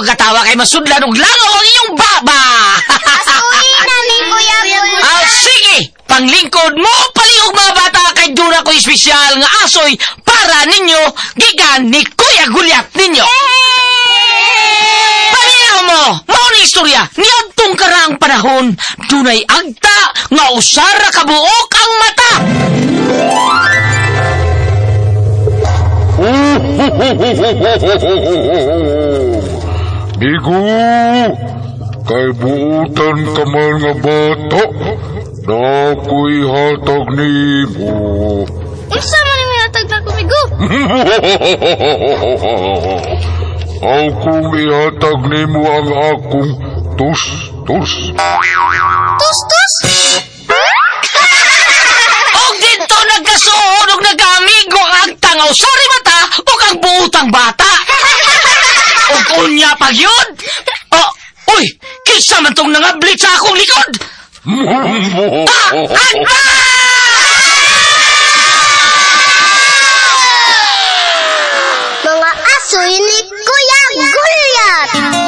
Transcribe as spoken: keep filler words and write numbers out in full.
pagkatawa kay masudlan og langaw ang inyong baba. Asuhi na ni Kuya Bulbul. Ah, sige, panglingkod mo palihog mga bata kay dura ko espesyal nga asoy para ninyo gikan ni Kuya Gulyat ninyo. Paminaw mo, mao ni istorya niadtong karang panahon dunay agta nga usara kabuok ang mata. Bigo, kay buutan ka man nga bata, na ako'y hatag ni mo. Unsa man yung hatag na kumigo? Akong ihatag ni mo ang akong tus-tus. Tus-tus? Og dito nagkasuod og nagamigo ang agta nga usari mata o kang buutang bata. O kunya pag yun? Oh, uy, kinsa man tong nangablit sa akong likod? Ah, agta!